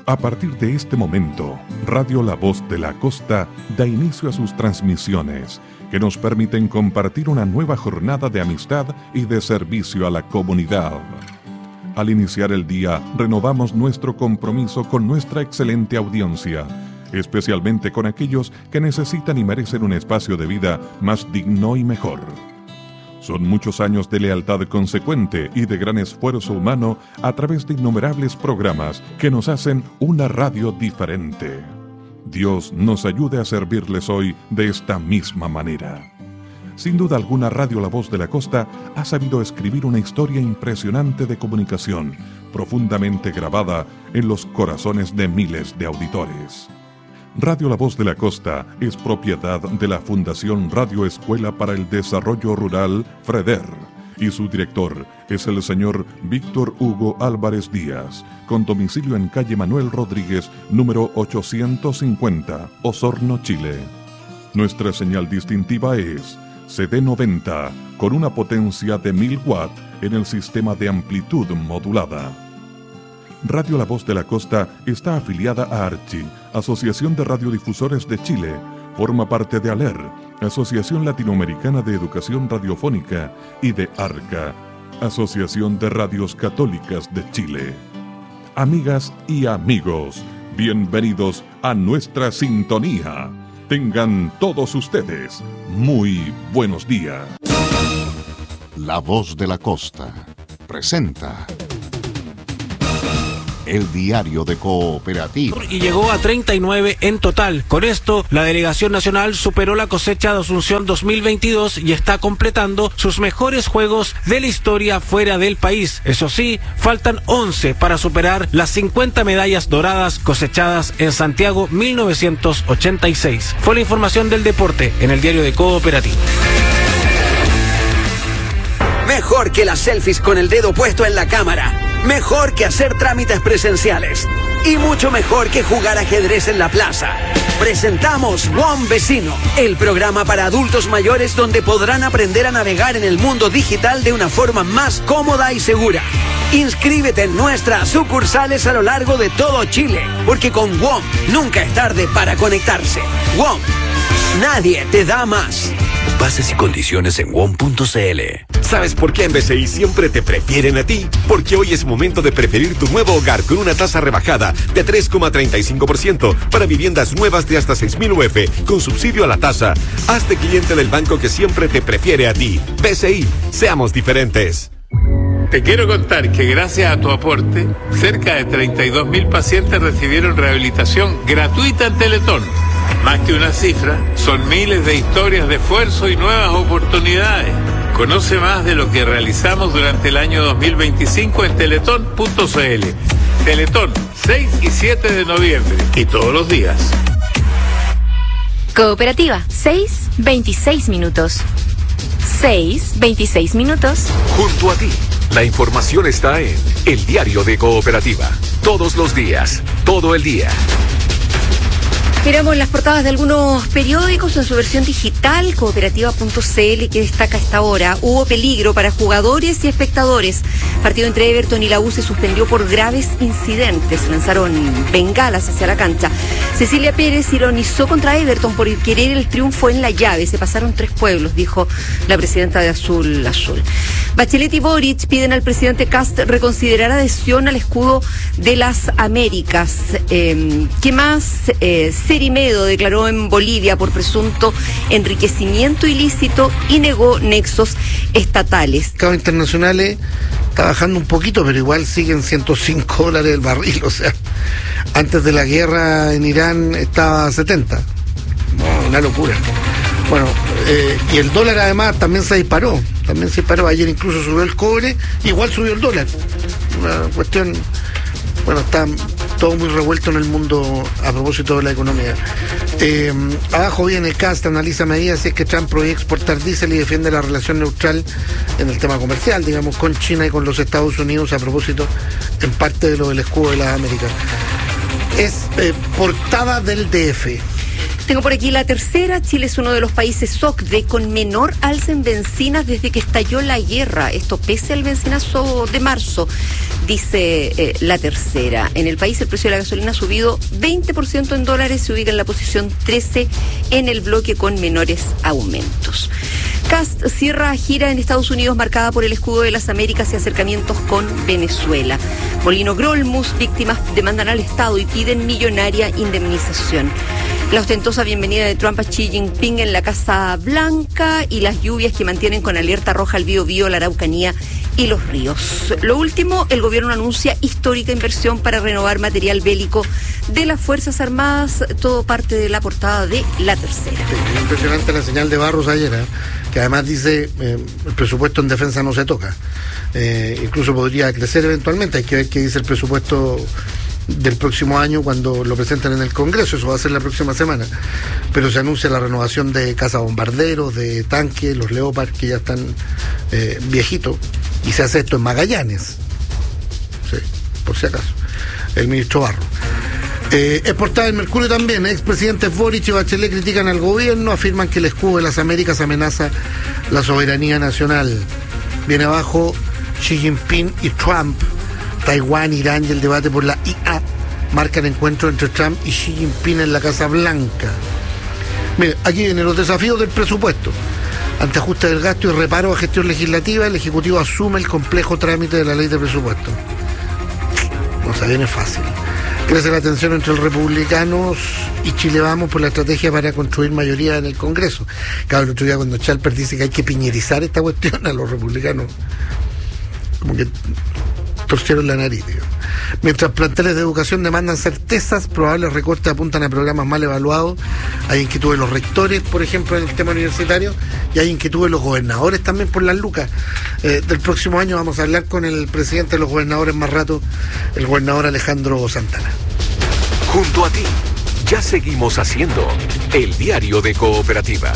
A partir de este momento, Radio La Voz de la Costa da inicio a sus transmisiones, que nos permiten compartir una nueva jornada de amistad y de servicio a la comunidad. Al iniciar el día, renovamos nuestro compromiso con nuestra excelente audiencia, especialmente con aquellos que necesitan y merecen un espacio de vida más digno y mejor. Son muchos años de lealtad consecuente y de gran esfuerzo humano a través de innumerables programas que nos hacen una radio diferente. Dios nos ayude a servirles hoy de esta misma manera. Sin duda alguna, Radio La Voz de la Costa ha sabido escribir una historia impresionante de comunicación, profundamente grabada en los corazones de miles de auditores. Radio La Voz de la Costa es propiedad de la Fundación Radio Escuela para el Desarrollo Rural, FREDER, y su director es el señor Víctor Hugo Álvarez Díaz, con domicilio en calle Manuel Rodríguez, número 850, Osorno, Chile. Nuestra señal distintiva es CD90, con una potencia de 1000 watts en el sistema de amplitud modulada. Radio La Voz de la Costa está afiliada a ARCHI, Asociación de Radiodifusores de Chile, forma parte de ALER, Asociación Latinoamericana de Educación Radiofónica, y de ARCA, Asociación de Radios Católicas de Chile. Amigas y amigos, bienvenidos a nuestra sintonía. Tengan todos ustedes muy buenos días. La Voz de la Costa presenta el diario de Cooperativa. Y llegó a 39 en total. Con esto, la delegación nacional superó la cosecha de Asunción 2022 y está completando sus mejores juegos de la historia fuera del país. Eso sí, faltan 11 para superar las 50 medallas doradas cosechadas en Santiago 1986. Fue la información del deporte en el diario de Cooperativa. Mejor que las selfies con el dedo puesto en la cámara. Mejor que hacer trámites presenciales. Y mucho mejor que jugar ajedrez en la plaza. Presentamos WOM Vecino, el programa para adultos mayores donde podrán aprender a navegar en el mundo digital de una forma más cómoda y segura. Inscríbete en nuestras sucursales a lo largo de todo Chile, porque con WOM nunca es tarde para conectarse. WOM, nadie te da más. Bases y condiciones en WOM.cl. ¿Sabes por qué en BCI siempre te prefieren a ti? Porque hoy es momento de preferir tu nuevo hogar con una tasa rebajada de 3,35% para viviendas nuevas de hasta 6.000 UF con subsidio a la tasa. Hazte cliente del banco que siempre te prefiere a ti. BCI, seamos diferentes. Te quiero contar que gracias a tu aporte, cerca de 32.000 pacientes recibieron rehabilitación gratuita en Teletón. Más que una cifra, son miles de historias de esfuerzo y nuevas oportunidades. Conoce más de lo que realizamos durante el año 2025 en teletón.cl. Teletón, 6 y 7 de noviembre y todos los días. Cooperativa, 6:26 minutos. 6:26 minutos. Junto a ti, la información está en el diario de Cooperativa. Todos los días, todo el día. Miramos las portadas de algunos periódicos en su versión digital, cooperativa.cl, que destaca a esta hora. Hubo peligro para jugadores y espectadores. Partido entre Everton y la U se suspendió por graves incidentes. Lanzaron bengalas hacia la cancha. Cecilia Pérez ironizó contra Everton por querer el triunfo en la llave. Se pasaron 3 pueblos, dijo la presidenta de Azul Azul. Bachelet y Boric piden al presidente Kast reconsiderar adhesión al escudo de las Américas. ¿Qué más? Cerimedo declaró en Bolivia por presunto enriquecimiento ilícito y negó nexos estatales. El mercado internacional está bajando un poquito, pero igual siguen $105 el barril. O sea, antes de la guerra en Irán estaba a 70. Una locura. Bueno, y el dólar además también se disparó. Ayer incluso subió el cobre, igual subió el dólar. Una cuestión... Bueno, está todo muy revuelto en el mundo a propósito de la economía. Abajo viene Kast, analiza medidas si es que Trump prohíbe exportar diésel y defiende la relación neutral en el tema comercial, digamos, con China y con los Estados Unidos a propósito, en parte de lo del escudo de las Américas. Es portada del DF. Tengo por aquí la tercera. Chile es uno de los países OCDE con menor alza en bencinas desde que estalló la guerra. Esto pese al bencinazo de marzo. dice La Tercera. En el país el precio de la gasolina ha subido 20% en dólares, se ubica en la posición 13 en el bloque con menores aumentos. Kast cierra gira en Estados Unidos marcada por el escudo de las Américas y acercamientos con Venezuela. Molino Grolmus, víctimas demandan al Estado y piden millonaria indemnización. La ostentosa bienvenida de Trump a Xi Jinping en la Casa Blanca y las lluvias que mantienen con alerta roja el Biobío, la Araucanía y los ríos. Lo último, el gobierno anuncia histórica inversión para renovar material bélico de las Fuerzas Armadas, todo parte de la portada de La Tercera. Sí, impresionante la señal de Barros ayer, que además dice el presupuesto en defensa no se toca. Incluso podría crecer eventualmente, hay que ver qué dice el presupuesto del próximo año cuando lo presenten en el Congreso, eso va a ser la próxima semana, pero se anuncia la renovación de cazabombarderos, de tanques, los Leopard que ya están viejitos, y se hace esto en Magallanes, sí, por si acaso, el ministro Barro. Es portada del Mercurio también, expresidentes Boric y Bachelet critican al gobierno, afirman que el escudo de las Américas amenaza la soberanía nacional. Viene abajo Xi Jinping y Trump. Taiwán, Irán y el debate por la IA marcan encuentro entre Trump y Xi Jinping en la Casa Blanca. Mire, aquí vienen los desafíos del presupuesto. Ante ajuste del gasto y reparo a gestión legislativa, el Ejecutivo asume el complejo trámite de la ley de presupuesto. No se viene fácil. Crece la tensión entre los republicanos y Chile Vamos por la estrategia para construir mayoría en el Congreso. Claro, el otro día cuando Chalper dice que hay que piñerizar esta cuestión, a los republicanos como que torcieron la nariz, digo. Mientras planteles de educación demandan certezas, probables recortes apuntan a programas mal evaluados. Hay inquietud de los rectores, por ejemplo, en el tema universitario, y hay inquietud de los gobernadores también por las lucas. Del próximo año vamos a hablar con el presidente de los gobernadores más rato, el gobernador Alejandro Santana. Junto a ti, ya seguimos haciendo el diario de Cooperativa.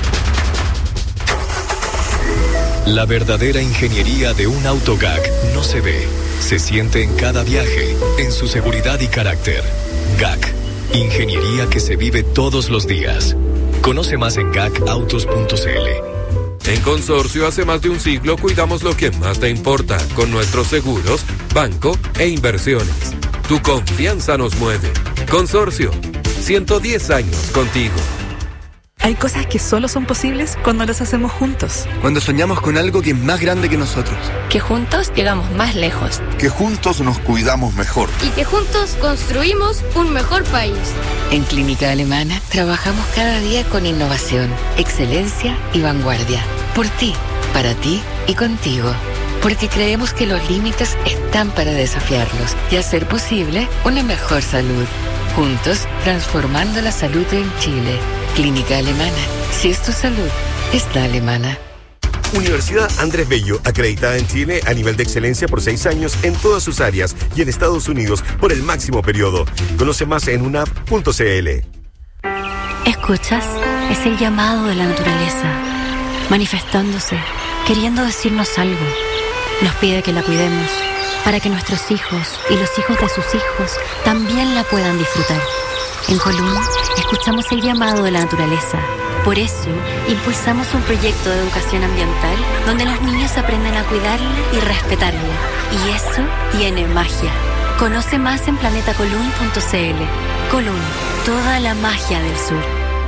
La verdadera ingeniería de un auto GAC no se ve, se siente en cada viaje, en su seguridad y carácter. GAC, ingeniería que se vive todos los días. Conoce más en gacautos.cl. En Consorcio, hace más de un siglo cuidamos lo que más te importa con nuestros seguros, banco e inversiones. Tu confianza nos mueve. Consorcio, 110 años contigo. Hay cosas que solo son posibles cuando las hacemos juntos. Cuando soñamos con algo que es más grande que nosotros. Que juntos llegamos más lejos. Que juntos nos cuidamos mejor. Y que juntos construimos un mejor país. En Clínica Alemana trabajamos cada día con innovación, excelencia y vanguardia. Por ti, para ti y contigo. Porque creemos que los límites están para desafiarlos y hacer posible una mejor salud. Juntos, transformando la salud en Chile. Clínica Alemana. Si es tu salud, está alemana. Universidad Andrés Bello, acreditada en Chile a nivel de excelencia por 6 años en todas sus áreas y en Estados Unidos por el máximo periodo. Conoce más en unap.cl. ¿Escuchas? Es el llamado de la naturaleza, manifestándose, queriendo decirnos algo. Nos pide que la cuidemos, para que nuestros hijos y los hijos de sus hijos también la puedan disfrutar. En Colún, escuchamos el llamado de la naturaleza. Por eso, impulsamos un proyecto de educación ambiental donde los niños aprenden a cuidarla y respetarla. Y eso tiene magia. Conoce más en planetacolún.cl. Colún, toda la magia del sur.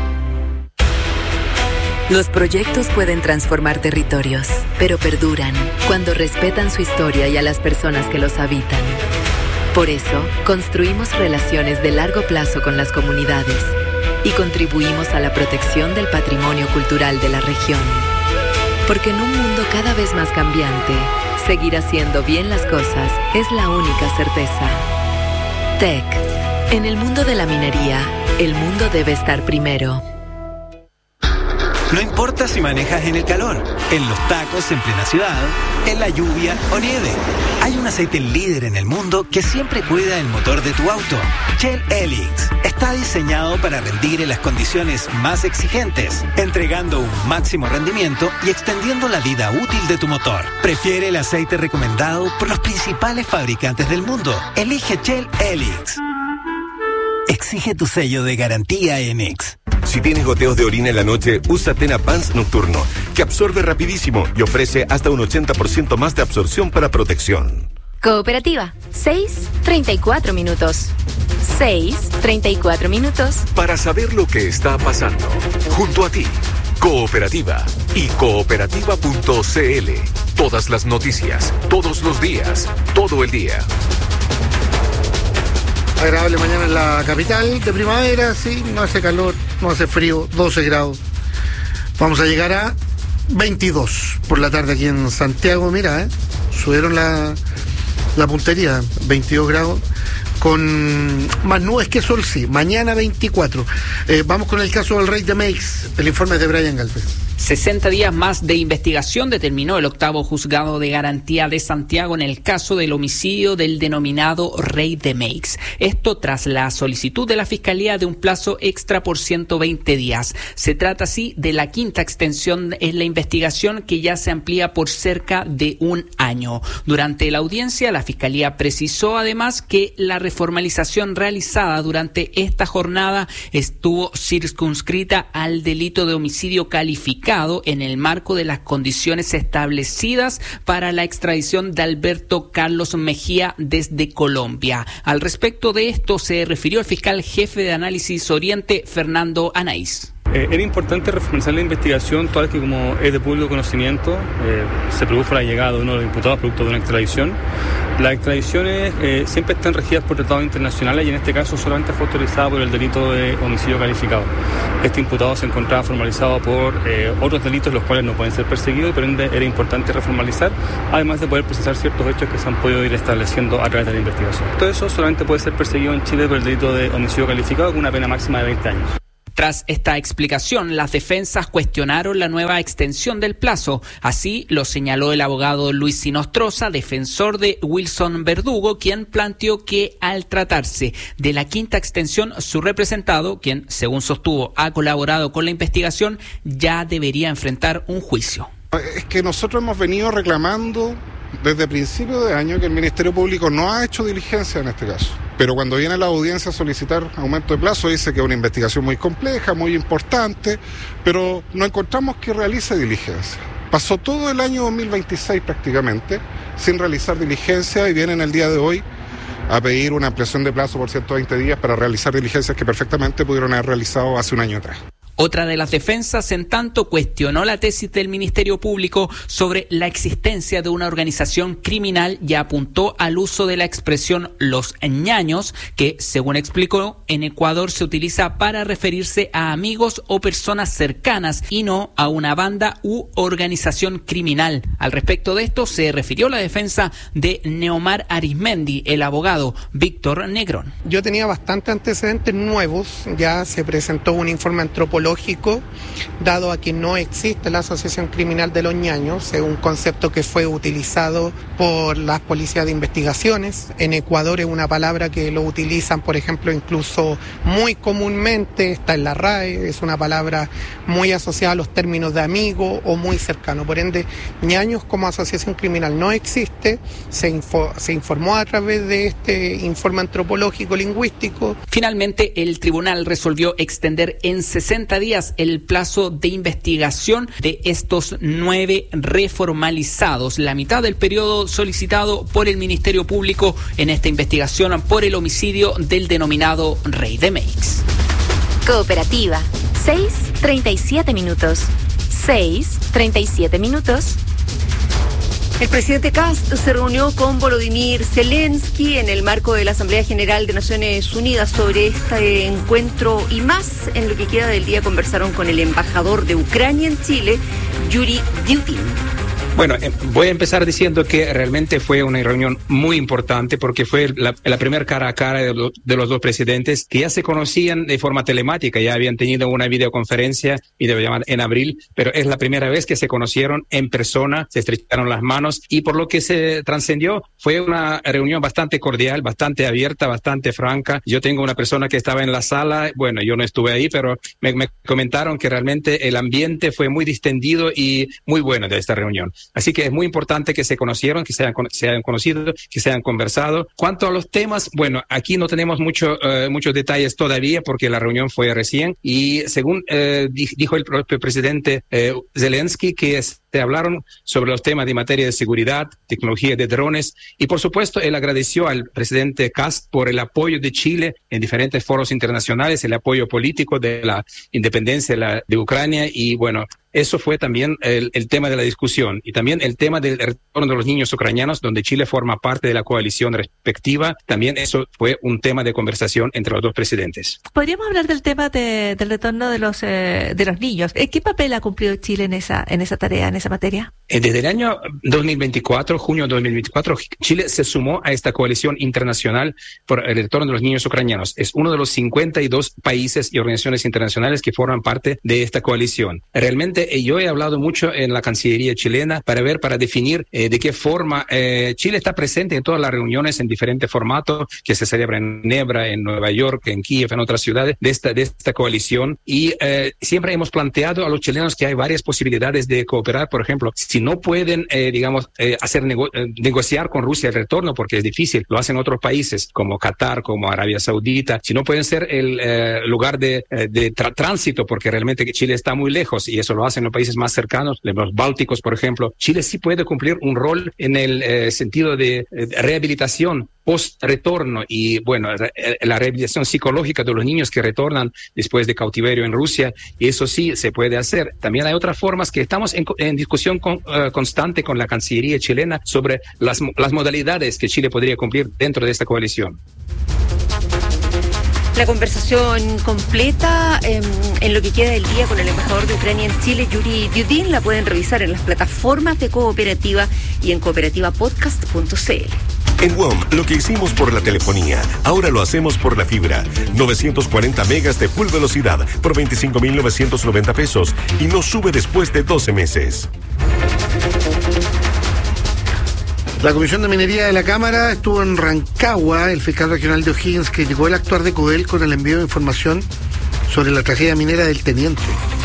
Los proyectos pueden transformar territorios, pero perduran cuando respetan su historia y a las personas que los habitan. Por eso, construimos relaciones de largo plazo con las comunidades y contribuimos a la protección del patrimonio cultural de la región. Porque en un mundo cada vez más cambiante, seguir haciendo bien las cosas es la única certeza. TEC. En el mundo de la minería, el mundo debe estar primero. No importa si manejas en el calor, en los tacos en plena ciudad, en la lluvia o nieve. Hay un aceite líder en el mundo que siempre cuida el motor de tu auto. Shell Helix está diseñado para rendir en las condiciones más exigentes, entregando un máximo rendimiento y extendiendo la vida útil de tu motor. Prefiere el aceite recomendado por los principales fabricantes del mundo. Elige Shell Helix. Exige tu sello de garantía Enix. Si tienes goteos de orina en la noche, usa Tena Pants Nocturno, que absorbe rapidísimo y ofrece hasta un 80% más de absorción para protección. Cooperativa, 6:34 minutos. 6:34 minutos. Para saber lo que está pasando, junto a ti, Cooperativa y cooperativa.cl. Todas las noticias, todos los días, todo el día. Agradable mañana en la capital de primavera, sí, no hace calor, no hace frío, 12 grados. Vamos a llegar a 22 por la tarde aquí en Santiago, mira, subieron la puntería, 22 grados, con más nubes que sol, sí, mañana 24. Vamos con el caso del Rey de Meix, el informe de Brian Galvez. 60 días más de investigación determinó el octavo juzgado de garantía de Santiago en el caso del homicidio del denominado Rey de Meix. Esto tras la solicitud de la Fiscalía de un plazo extra por 120 días. Se trata así de la quinta extensión en la investigación, que ya se amplía por cerca de un año. Durante la audiencia, la Fiscalía precisó además que la reformalización realizada durante esta jornada estuvo circunscrita al delito de homicidio calificado en el marco de las condiciones establecidas para la extradición de Alberto Carlos Mejía desde Colombia. Al respecto de esto se refirió el fiscal jefe de Análisis Oriente, Fernando Anaís. Era importante reformalizar la investigación, toda vez que, como es de público conocimiento, se produjo la llegada de uno de los imputados producto de una extradición. Las extradiciones siempre están regidas por tratados internacionales y en este caso solamente fue autorizada por el delito de homicidio calificado. Este imputado se encontraba formalizado por otros delitos los cuales no pueden ser perseguidos, pero era importante reformalizar, además de poder precisar ciertos hechos que se han podido ir estableciendo a través de la investigación. Todo eso solamente puede ser perseguido en Chile por el delito de homicidio calificado con una pena máxima de 20 años. Tras esta explicación, las defensas cuestionaron la nueva extensión del plazo. Así lo señaló el abogado Luis Sinostroza, defensor de Wilson Verdugo, quien planteó que al tratarse de la quinta extensión, su representado, quien según sostuvo ha colaborado con la investigación, ya debería enfrentar un juicio. Es que nosotros hemos venido reclamando desde principio de año que el Ministerio Público no ha hecho diligencia en este caso. Pero cuando viene la audiencia a solicitar aumento de plazo, dice que es una investigación muy compleja, muy importante, pero no encontramos que realice diligencia. Pasó todo el año 2026 prácticamente sin realizar diligencia y viene en el día de hoy a pedir una ampliación de plazo por 120 días para realizar diligencias que perfectamente pudieron haber realizado hace un año atrás. Otra de las defensas, en tanto, cuestionó la tesis del Ministerio Público sobre la existencia de una organización criminal y apuntó al uso de la expresión los ñaños, que, según explicó, en Ecuador se utiliza para referirse a amigos o personas cercanas y no a una banda u organización criminal. Al respecto de esto se refirió la defensa de Neomar Arismendi, el abogado Víctor Negrón. Yo tenía bastantes antecedentes nuevos, ya se presentó un informe antropológico, dado a que no existe la asociación criminal de los ñaños, es un concepto que fue utilizado por las policías de investigaciones. En Ecuador es una palabra que lo utilizan, por ejemplo, incluso muy comúnmente, está en la RAE, es una palabra muy asociada a los términos de amigo o muy cercano. Por ende, ñaños como asociación criminal no existe, se informó a través de este informe antropológico lingüístico. Finalmente, el tribunal resolvió extender en 60 días el plazo de investigación de estos 9 reformalizados, la mitad del periodo solicitado por el Ministerio Público en esta investigación por el homicidio del denominado Rey de Meix. Cooperativa, 6:37 minutos. 6:37 minutos. El presidente Kast se reunió con Volodymyr Zelensky en el marco de la Asamblea General de Naciones Unidas. Sobre este encuentro y más, en lo que queda del día, conversaron con el embajador de Ucrania en Chile, Yuri Dyutin. Bueno, voy a empezar diciendo que realmente fue una reunión muy importante porque fue la primera cara a cara de los dos presidentes que ya se conocían de forma telemática, ya habían tenido una videoconferencia, videollamada en abril, pero es la primera vez que se conocieron en persona, se estrecharon las manos y por lo que se trascendió fue una reunión bastante cordial, bastante abierta, bastante franca. Yo tengo una persona que estaba en la sala, bueno, yo no estuve ahí, pero me comentaron que realmente el ambiente fue muy distendido y muy bueno de esta reunión. Así que es muy importante que se conocieron, que se hayan conocido, que se hayan conversado. Cuanto a los temas, bueno, aquí no tenemos muchos detalles todavía porque la reunión fue recién y según dijo el propio presidente Zelensky que se hablaron sobre los temas de materia de seguridad, tecnología de drones y por supuesto él agradeció al presidente Kast por el apoyo de Chile en diferentes foros internacionales, el apoyo político de la independencia de Ucrania y bueno, eso fue también el tema de la discusión y también el tema del retorno de los niños ucranianos, donde Chile forma parte de la coalición respectiva. También eso fue un tema de conversación entre los dos presidentes. Podríamos hablar del tema del retorno de los niños. ¿Qué papel ha cumplido Chile en esa tarea, en esa materia? Desde el año 2024, junio de 2024, Chile se sumó a esta coalición internacional por el retorno de los niños ucranianos. Es uno de los 52 países y organizaciones internacionales que forman parte de esta coalición. Realmente yo he hablado mucho en la Cancillería chilena para definir de qué forma Chile está presente en todas las reuniones en diferentes formatos que se celebran en Ginebra, en Nueva York, en Kiev, en otras ciudades de esta coalición y siempre hemos planteado a los chilenos que hay varias posibilidades de cooperar. Por ejemplo, si no pueden, negociar con Rusia el retorno porque es difícil, lo hacen otros países como Qatar, como Arabia Saudita, si no pueden ser el lugar de tránsito porque realmente Chile está muy lejos y eso lo hacen los países más cercanos, los bálticos, por ejemplo. Chile sí puede cumplir un rol en el sentido de rehabilitación post-retorno y, bueno, la rehabilitación psicológica de los niños que retornan después de cautiverio en Rusia, y eso sí se puede hacer. También hay otras formas que estamos en discusión constante con la Cancillería chilena sobre las modalidades que Chile podría cumplir dentro de esta coalición. La conversación completa en lo que queda del día con el embajador de Ucrania en Chile, Yuri Dudin, la pueden revisar en las plataformas de Cooperativa y en cooperativapodcast.cl. En WOM, lo que hicimos por la telefonía, ahora lo hacemos por la fibra. 940 megas de full velocidad por 25.990 pesos y no sube después de 12 meses. La Comisión de Minería de la Cámara estuvo en Rancagua. El fiscal regional de O'Higgins criticó el actuar de Codelco con el envío de información sobre la tragedia minera del Teniente.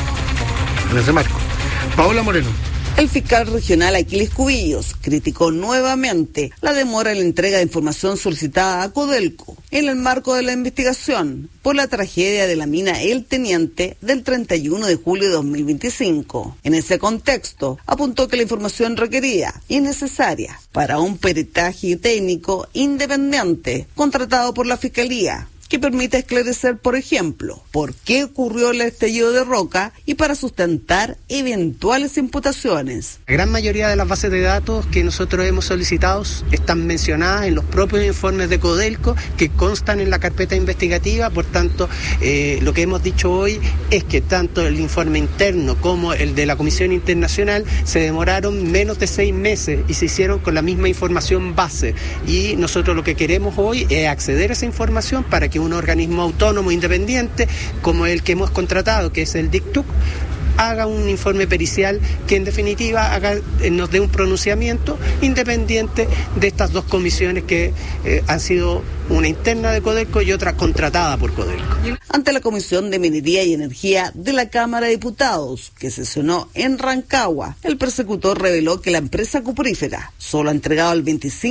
En ese marco, Paola Moreno. El fiscal regional Aquiles Cubillos criticó nuevamente la demora en la entrega de información solicitada a Codelco en el marco de la investigación por la tragedia de la mina El Teniente del 31 de julio de 2025. En ese contexto, apuntó que la información requerida y necesaria para un peritaje técnico independiente contratado por la Fiscalía, que permite esclarecer, por ejemplo, por qué ocurrió el estallido de roca y para sustentar eventuales imputaciones. La gran mayoría de las bases de datos que nosotros hemos solicitado están mencionadas en los propios informes de Codelco que constan en la carpeta investigativa. Por tanto, lo que hemos dicho hoy es que tanto el informe interno como el de la Comisión Internacional se demoraron menos de 6 meses y se hicieron con la misma información base. Y nosotros lo que queremos hoy es acceder a esa información para que un organismo autónomo independiente como el que hemos contratado, que es el DICTUC, haga un informe pericial que en definitiva nos dé un pronunciamiento independiente de estas dos comisiones que han sido una interna de Codelco y otra contratada por Codelco. Ante la Comisión de Minería y Energía de la Cámara de Diputados, que sesionó en Rancagua, el persecutor reveló que la empresa cuprífera solo ha entregado el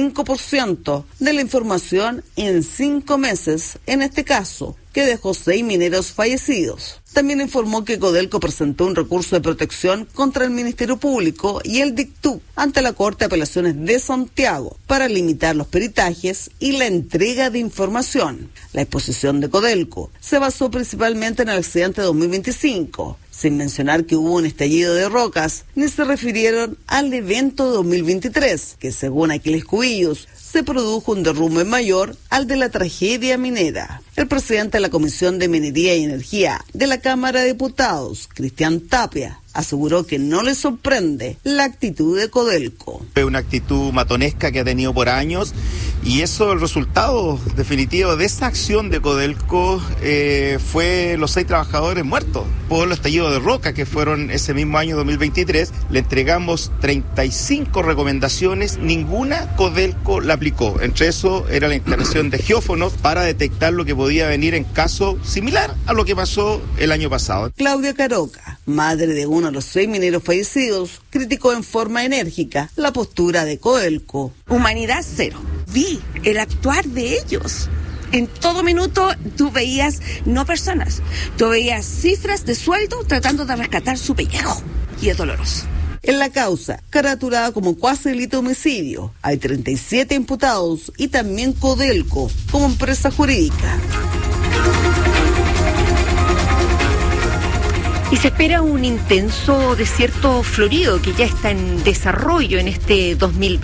25% de la información en 5 meses, en este caso, que dejó 6 mineros fallecidos. También informó que Codelco presentó un recurso de protección contra el Ministerio Público y el DICTUC ante la Corte de Apelaciones de Santiago para limitar los peritajes y la entrega de información. La exposición de Codelco se basó principalmente en el accidente de 2025, sin mencionar que hubo un estallido de rocas, ni se refirieron al evento de 2023, que según Aquiles Cubillos, se produjo un derrumbe mayor al de la tragedia minera. El presidente de la Comisión de Minería y Energía de la Cámara de Diputados, Cristian Tapia, aseguró que no le sorprende la actitud de Codelco. Es una actitud matonesca que ha tenido por años y eso, el resultado definitivo de esa acción de Codelco fue los 6 trabajadores muertos por el estallido de roca que fueron ese mismo año 2023. Le entregamos 35 recomendaciones, ninguna Codelco la aplicó. Entre eso era la instalación de geófonos para detectar lo que podía venir en caso similar a lo que pasó el año pasado. Claudia Caroca, madre de uno de los 6 mineros fallecidos, criticó en forma enérgica la postura de Codelco. Humanidad cero. Vi el actuar de ellos. En todo minuto tú veías no personas, tú veías cifras de sueldo tratando de rescatar su pellejo. Y es doloroso. En la causa, caraturada como cuasi delito de homicidio, hay 37 imputados y también Codelco como empresa jurídica. Y se espera un intenso desierto florido que ya está en desarrollo en este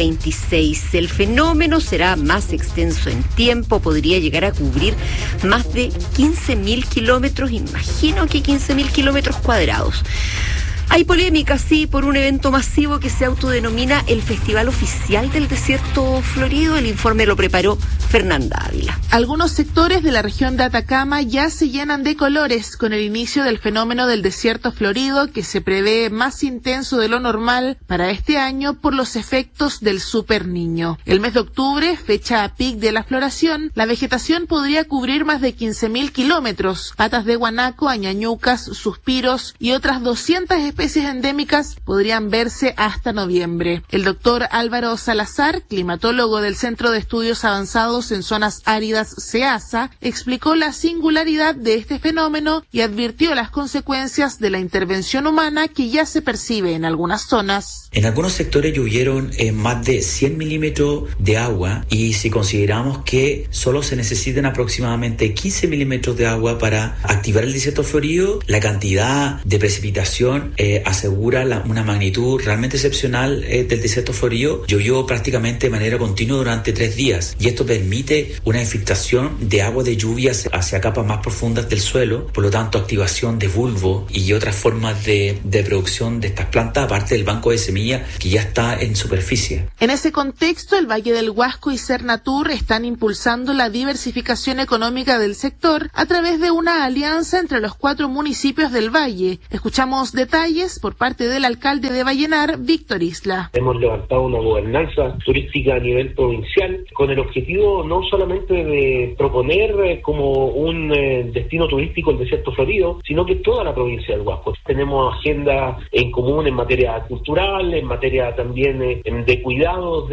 2026. El fenómeno será más extenso en tiempo, podría llegar a cubrir más de 15.000 kilómetros, imagino que 15.000 kilómetros cuadrados. Hay polémica, sí, por un evento masivo que se autodenomina el Festival Oficial del Desierto Florido. El informe lo preparó Fernanda Ávila. Algunos sectores de la región de Atacama ya se llenan de colores con el inicio del fenómeno del desierto florido, que se prevé más intenso de lo normal para este año por los efectos del Super Niño. El mes de octubre, fecha a pic de la floración, la vegetación podría cubrir más de 15.000 kilómetros. Patas de guanaco, añañucas, suspiros y otras 200 especies endémicas podrían verse hasta noviembre. El doctor Álvaro Salazar, climatólogo del Centro de Estudios Avanzados en Zonas Áridas CEASA, explicó la singularidad de este fenómeno y advirtió las consecuencias de la intervención humana que ya se percibe en algunas zonas. En algunos sectores llovieron más de 100 milímetros de agua, y si consideramos que solo se necesitan aproximadamente 15 milímetros de agua para activar el desierto florido, la cantidad de precipitación asegura una magnitud realmente excepcional del desierto florido. Llovió prácticamente de manera continua durante 3 días, y esto permite una infiltración de agua de lluvia hacia capas más profundas del suelo, por lo tanto activación de bulbo y otras formas de producción de estas plantas, aparte del banco de semillas que ya está en superficie. En ese contexto, el Valle del Huasco y Cernatur están impulsando la diversificación económica del sector a través de una alianza entre los 4 municipios del valle. Escuchamos detalles por parte del alcalde de Vallenar, Víctor Isla. Hemos levantado una gobernanza turística a nivel provincial con el objetivo no solamente de proponer como un destino turístico el desierto florido, sino que toda la provincia del Huasco. Tenemos agenda en común en materia cultural, en materia también de cuidados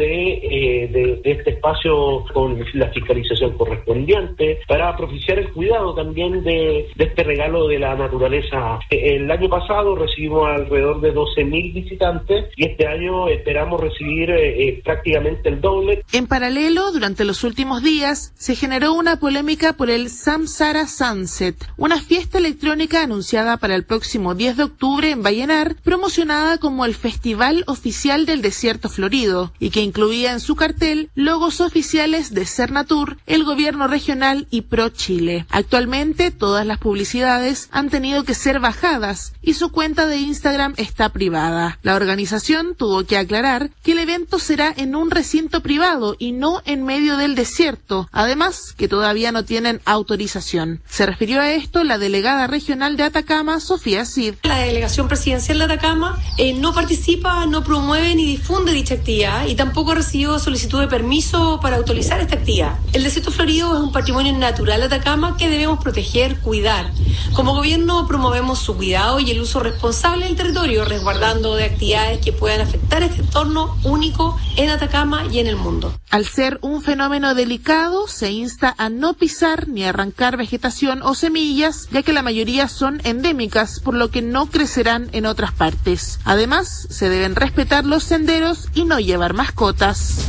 de este espacio con la fiscalización correspondiente para propiciar el cuidado también de este regalo de la naturaleza. El año pasado recibimos alrededor de 12.000 visitantes y este año esperamos recibir prácticamente el doble. En paralelo, durante los últimos días se generó una polémica por el Samsara Sunset, una fiesta electrónica anunciada para el próximo 10 de octubre en Vallenar, promocionada como el Festival Oficial del Desierto Florido, y que incluía en su cartel logos oficiales de Cernatur, el gobierno regional y Pro Chile. Actualmente todas las publicidades han tenido que ser bajadas y su cuenta de Instagram está privada. La organización tuvo que aclarar que el evento será en un recinto privado y no en medio del desierto, además que todavía no tienen autorización. Se refirió a esto la delegada regional de Atacama, Sofía Cid. La delegación presidencial de Atacama no participa, no promueve ni difunde dicha actividad y tampoco recibió solicitud de permiso para autorizar esta actividad. El desierto florido es un patrimonio natural de Atacama que debemos proteger, cuidar. Como gobierno promovemos su cuidado y el uso responsable del territorio, resguardando de actividades que puedan afectar este entorno único en Atacama y en el mundo. Al ser un fenómeno delicado, se insta a no pisar ni arrancar vegetación o semillas, ya que la mayoría son endémicas, por lo que no crecerán en otras partes. Además, se deben respetar los senderos y no llevar mascotas.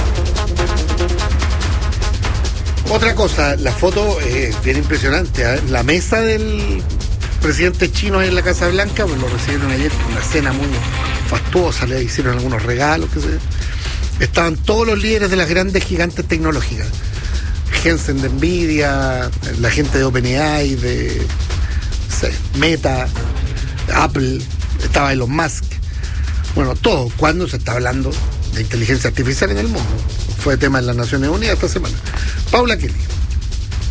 Otra cosa, la foto es bien impresionante, ¿eh? La mesa del presidente chino en la Casa Blanca, pues lo recibieron ayer con una cena muy fastuosa, le hicieron algunos regalos, qué sé. Estaban todos los líderes de las grandes gigantes tecnológicas. Jensen de Nvidia, la gente de OpenAI, de Meta, Apple, estaba Elon Musk. Bueno, todo, cuando se está hablando de inteligencia artificial en el mundo. Fue tema en las Naciones Unidas esta semana. Paula Kelly.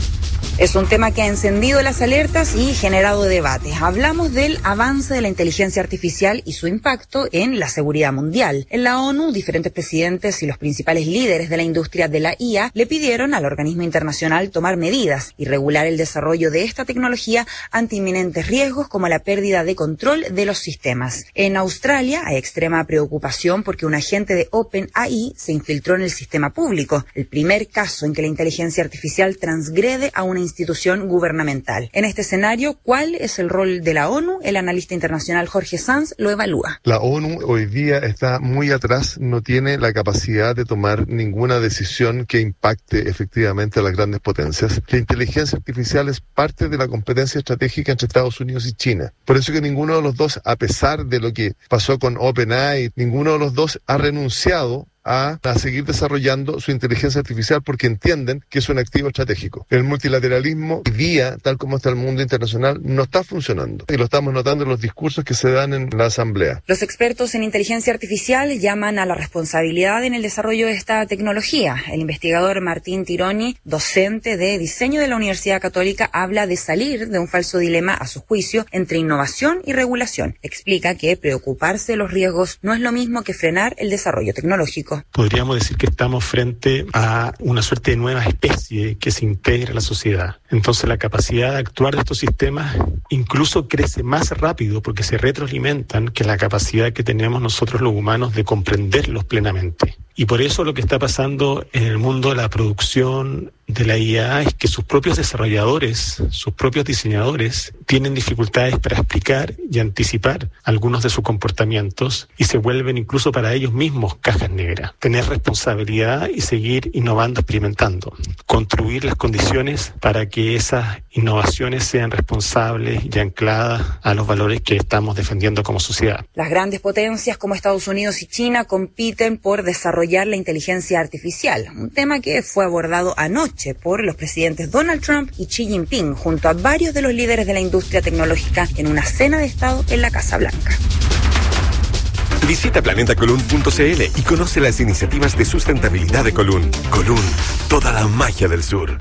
Es un tema que ha encendido las alertas y generado debates. Hablamos del avance de la inteligencia artificial y su impacto en la seguridad mundial. En la ONU, diferentes presidentes y los principales líderes de la industria de la IA le pidieron al organismo internacional tomar medidas y regular el desarrollo de esta tecnología ante inminentes riesgos como la pérdida de control de los sistemas. En Australia hay extrema preocupación porque un agente de OpenAI se infiltró en el sistema público, el primer caso en que la inteligencia artificial transgrede a una institución gubernamental. En este escenario, ¿cuál es el rol de la ONU? El analista internacional Jorge Sanz lo evalúa. La ONU hoy día está muy atrás, no tiene la capacidad de tomar ninguna decisión que impacte efectivamente a las grandes potencias. La inteligencia artificial es parte de la competencia estratégica entre Estados Unidos y China. Por eso que ninguno de los dos, a pesar de lo que pasó con OpenAI, ninguno de los dos ha renunciado a seguir desarrollando su inteligencia artificial porque entienden que es un activo estratégico. El multilateralismo hoy día, tal como está el mundo internacional, no está funcionando. Y lo estamos notando en los discursos que se dan en la Asamblea. Los expertos en inteligencia artificial llaman a la responsabilidad en el desarrollo de esta tecnología. El investigador Martín Tironi, docente de diseño de la Universidad Católica, habla de salir de un falso dilema, a su juicio, entre innovación y regulación. Explica que preocuparse de los riesgos no es lo mismo que frenar el desarrollo tecnológico. Podríamos decir que estamos frente a una suerte de nueva especie que se integra a la sociedad. Entonces la capacidad de actuar de estos sistemas incluso crece más rápido porque se retroalimentan que la capacidad que tenemos nosotros los humanos de comprenderlos plenamente. Y por eso lo que está pasando en el mundo de la producción de la IA es que sus propios desarrolladores, sus propios diseñadores tienen dificultades para explicar y anticipar algunos de sus comportamientos y se vuelven incluso para ellos mismos cajas negras. Tener responsabilidad y seguir innovando, experimentando. Construir las condiciones para que esas innovaciones sean responsables y ancladas a los valores que estamos defendiendo como sociedad. Las grandes potencias como Estados Unidos y China compiten por desarrollar la inteligencia artificial, un tema que fue abordado anoche por los presidentes Donald Trump y Xi Jinping junto a varios de los líderes de la industria tecnológica en una cena de Estado en la Casa Blanca. Visita planetacolun.cl y conoce las iniciativas de sustentabilidad de Colún. Colún, toda la magia del sur.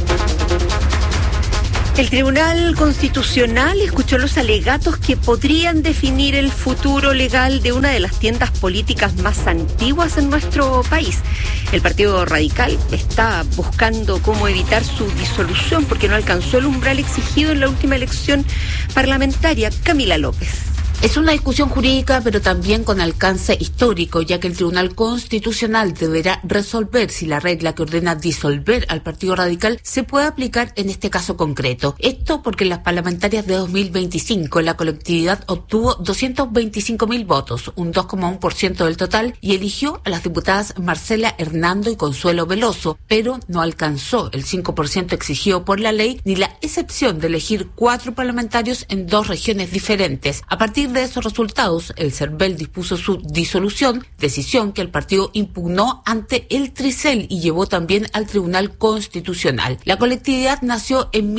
El Tribunal Constitucional escuchó los alegatos que podrían definir el futuro legal de una de las tiendas políticas más antiguas en nuestro país. El Partido Radical está buscando cómo evitar su disolución porque no alcanzó el umbral exigido en la última elección parlamentaria. Camila López. Es una discusión jurídica, pero también con alcance histórico, ya que el Tribunal Constitucional deberá resolver si la regla que ordena disolver al Partido Radical se puede aplicar en este caso concreto. Esto porque en las parlamentarias de 2025 la colectividad obtuvo 225.000 votos, un 2,1% del total, y eligió a las diputadas Marcela Hernando y Consuelo Veloso, pero no alcanzó el 5% exigido por la ley ni la excepción de elegir 4 parlamentarios en 2 regiones diferentes. A partir de esos resultados, el CERVEL dispuso su disolución, decisión que el partido impugnó ante el Tricel y llevó también al Tribunal Constitucional. La colectividad nació en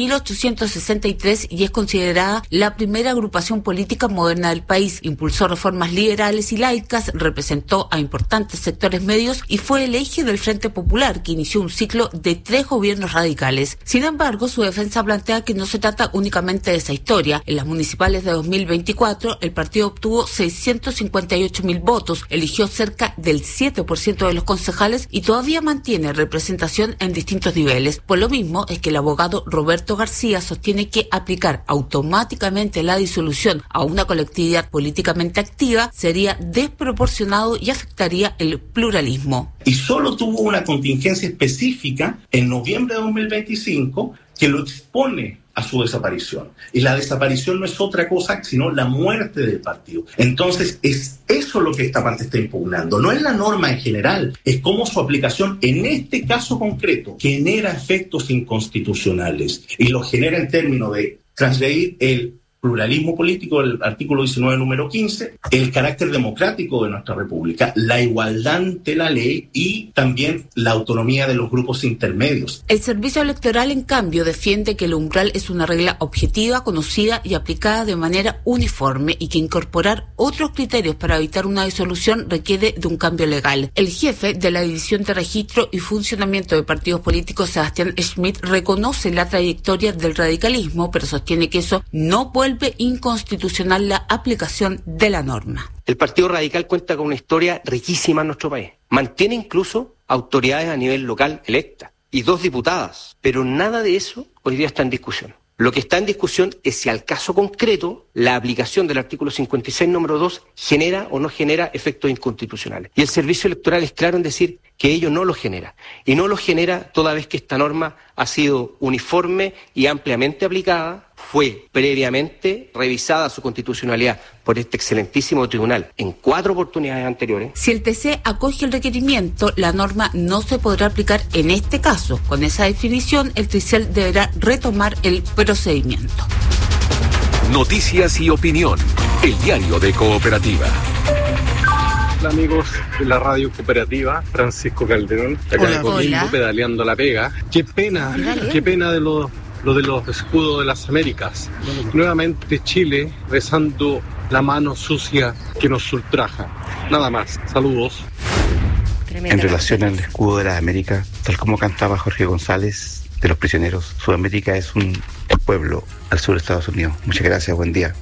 1863 y es considerada la primera agrupación política moderna del país. Impulsó reformas liberales y laicas, representó a importantes sectores medios y fue el eje del Frente Popular, que inició un ciclo de 3 gobiernos radicales. Sin embargo, su defensa plantea que no se trata únicamente de esa historia. En las municipales de 2024, el partido obtuvo 658.000 votos, eligió cerca del 7% de los concejales y todavía mantiene representación en distintos niveles. Por lo mismo es que el abogado Roberto García sostiene que aplicar automáticamente la disolución a una colectividad políticamente activa sería desproporcionado y afectaría el pluralismo. Y solo tuvo una contingencia específica en noviembre de 2025 que lo expone a su desaparición. Y la desaparición no es otra cosa sino la muerte del partido. Entonces, es eso lo que esta parte está impugnando. No es la norma en general, es cómo su aplicación en este caso concreto genera efectos inconstitucionales y lo genera en términos de transgredir el pluralismo político del artículo 19, número 15, el carácter democrático de nuestra república, la igualdad ante la ley y también la autonomía de los grupos intermedios. El servicio electoral, en cambio, defiende que el umbral es una regla objetiva, conocida y aplicada de manera uniforme y que incorporar otros criterios para evitar una disolución requiere de un cambio legal. El jefe de la División de Registro y Funcionamiento de Partidos Políticos, Sebastián Schmidt, reconoce la trayectoria del radicalismo, pero sostiene que eso no vuelve inconstitucional la aplicación de la norma. El Partido Radical cuenta con una historia riquísima en nuestro país. Mantiene incluso autoridades a nivel local electas y 2 diputadas, pero nada de eso hoy día está en discusión. Lo que está en discusión es si al caso concreto la aplicación del artículo 56, número 2, genera o no genera efectos inconstitucionales. Y el Servicio Electoral es claro en decir que ello no lo genera. Y no lo genera toda vez que esta norma ha sido uniforme y ampliamente aplicada, fue previamente revisada su constitucionalidad por este excelentísimo tribunal en 4 oportunidades anteriores. Si el TC acoge el requerimiento, la norma no se podrá aplicar en este caso. Con esa definición, el TRICEL deberá retomar el procedimiento. Noticias y opinión. El diario de Cooperativa. Hola amigos de la radio cooperativa, Francisco Calderón, acá de Coquimbo, pedaleando la pega. Qué pena de lo de los escudos de las Américas. Nuevamente Chile besando la mano sucia que nos ultraja. Nada más. Saludos. En relación al escudo de las Américas, tal como cantaba Jorge González de los prisioneros, Sudamérica es un pueblo al sur de Estados Unidos. Muchas gracias, buen día.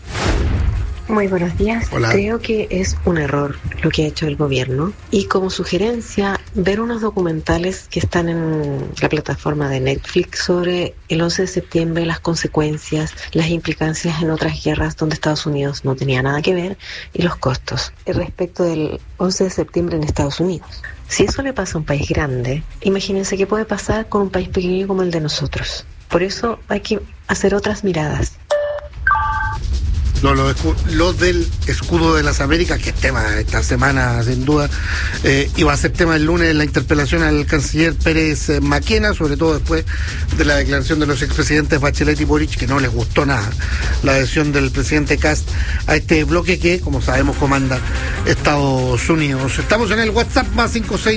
Muy buenos días. Hola. Creo que es un error lo que ha hecho el gobierno y como sugerencia ver unos documentales que están en la plataforma de Netflix sobre el 11 de septiembre, las consecuencias, las implicancias en otras guerras donde Estados Unidos no tenía nada que ver y los costos respecto del 11 de septiembre en Estados Unidos. Si eso le pasa a un país grande, imagínense qué puede pasar con un país pequeño como el de nosotros. Por eso hay que hacer otras miradas. No, lo del escudo de las Américas, que es tema esta semana sin duda, iba a ser tema el lunes en la interpelación al canciller Pérez Maquena, sobre todo después de la declaración de los expresidentes Bachelet y Boric, que no les gustó nada la adhesión del presidente Kast a este bloque que, como sabemos, comanda Estados Unidos. Estamos en el WhatsApp más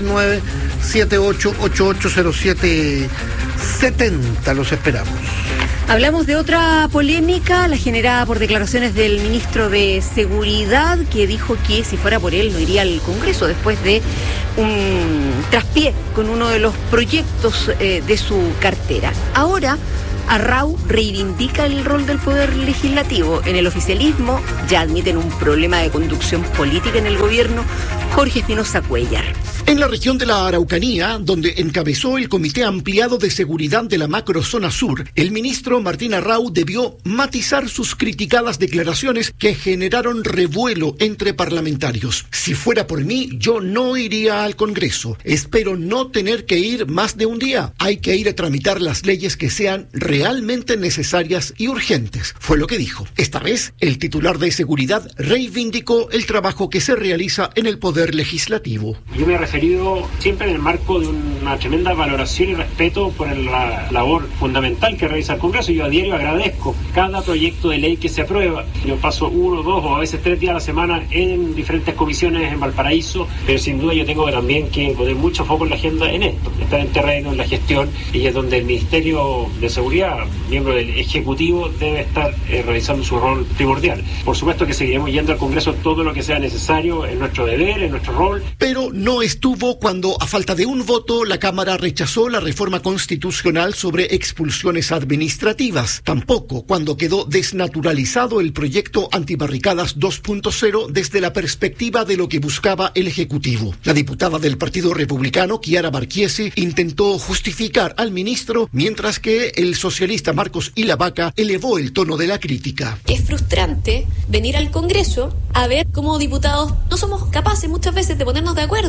569-78880770, los esperamos. Hablamos de otra polémica, la generada por declaraciones del ministro de Seguridad, que dijo que si fuera por él no iría al Congreso después de un traspié con uno de los proyectos de su cartera. Ahora, Arrau reivindica el rol del Poder Legislativo. En el oficialismo ya admiten un problema de conducción política en el gobierno. Jorge Espinosa Cuellar. En la región de la Araucanía, donde encabezó el Comité Ampliado de Seguridad de la Macrozona Sur, el ministro Martín Arrau debió matizar sus criticadas declaraciones que generaron revuelo entre parlamentarios. Si fuera por mí, yo no iría al Congreso. Espero no tener que ir más de un día. Hay que ir a tramitar las leyes que sean realmente necesarias y urgentes, fue lo que dijo. Esta vez, el titular de Seguridad reivindicó el trabajo que se realiza en el Poder Legislativo. Yo me he referido siempre en el marco de una tremenda valoración y respeto por la labor fundamental que realiza el Congreso. Yo a diario agradezco cada proyecto de ley que se aprueba. Yo paso 1, 2 o a veces 3 días a la semana en diferentes comisiones en Valparaíso, pero sin duda yo tengo también que poner mucho foco en la agenda en esto, estar en terreno, en la gestión, y es donde el Ministerio de Seguridad, miembro del Ejecutivo, debe estar realizando su rol primordial. Por supuesto que seguiremos yendo al Congreso todo lo que sea necesario, es nuestro deber, es nuestro rol. Pero no estuvo cuando, a falta de un voto, la Cámara rechazó la reforma constitucional sobre expulsiones administrativas. Tampoco cuando quedó desnaturalizado el proyecto Antibarricadas 2.0 desde la perspectiva de lo que buscaba el Ejecutivo. La diputada del Partido Republicano, Chiara Marchiesi, intentó justificar al ministro, mientras que el socialista Marcos Ilavaca elevó el tono de la crítica. Es frustrante venir al Congreso a ver cómo diputados no somos capaces muchas veces de ponernos de acuerdo en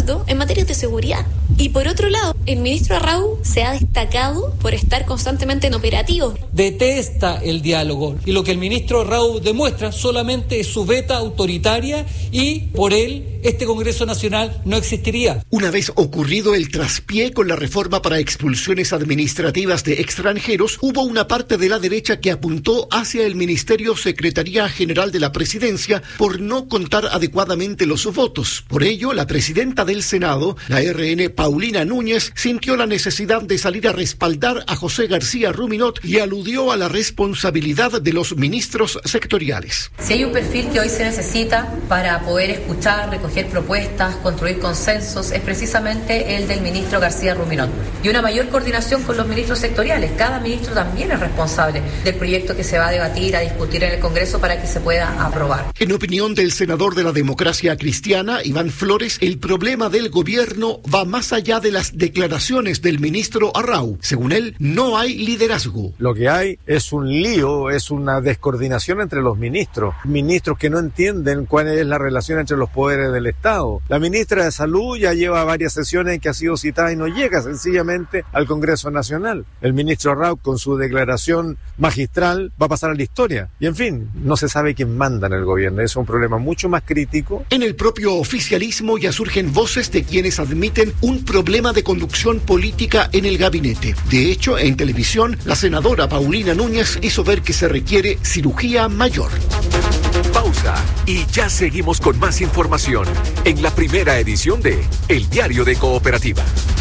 materias de seguridad. Y por otro lado, el ministro Arrau se ha destacado por estar constantemente en operativos. Detesta el diálogo y lo que el ministro Arrau demuestra solamente es su veta autoritaria y por él este Congreso Nacional no existiría. Una vez ocurrido el traspié con la reforma para expulsiones administrativas de extranjeros, hubo una parte de la derecha que apuntó hacia el Ministerio Secretaría General de la Presidencia por no contar adecuadamente los votos. Por ello, la presidenta del Senado, la RN Paulina Núñez, sintió la necesidad de salir a respaldar a José García Ruminot y aludió a la responsabilidad de los ministros sectoriales. Si hay un perfil que hoy se necesita para poder escuchar, recoger propuestas, construir consensos, es precisamente el del ministro García Ruminot. Y una mayor coordinación con los ministros sectoriales. Cada ministro también es responsable del proyecto que se va a debatir, a discutir en el Congreso para que se pueda aprobar. En opinión del senador de la Democracia Cristiana, Iván Flores, el problema del gobierno va más allá de las declaraciones del ministro Arrau. Según él, no hay liderazgo. Lo que hay es un lío, es una descoordinación entre los ministros que no entienden cuál es la relación entre los poderes del Estado. La ministra de Salud ya lleva varias sesiones en que ha sido citada y no llega sencillamente al Congreso Nacional. El ministro Arrau, con su declaración magistral, va a pasar a la historia. Y en fin, no se sabe quién manda en el gobierno. Es un problema mucho más crítico. En el propio oficialismo ya surgen voces de quienes admiten un problema de conducción política en el gabinete. De hecho, en televisión, la senadora Paulina Núñez hizo ver que se requiere cirugía mayor. Pausa y ya seguimos con más información en la primera edición de El Diario de Cooperativa.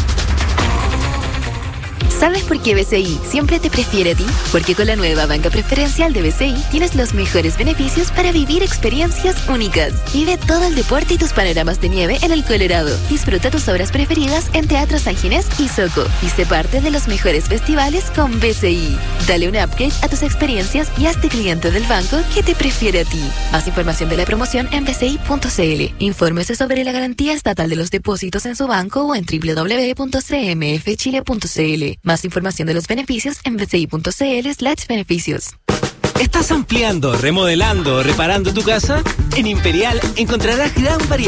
¿Sabes por qué BCI siempre te prefiere a ti? Porque con la nueva banca preferencial de BCI tienes los mejores beneficios para vivir experiencias únicas. Vive todo el deporte y tus panoramas de nieve en el Colorado. Disfruta tus obras preferidas en Teatro San Ginés y Soco. Y sé parte de los mejores festivales con BCI. Dale un upgrade a tus experiencias y hazte cliente del banco que te prefiere a ti. Más información de la promoción en bci.cl. Infórmese sobre la garantía estatal de los depósitos en su banco o en www.cmfchile.cl. Más información de los beneficios en bci.cl/beneficios. ¿Estás ampliando, remodelando o reparando tu casa? En Imperial encontrarás gran variedad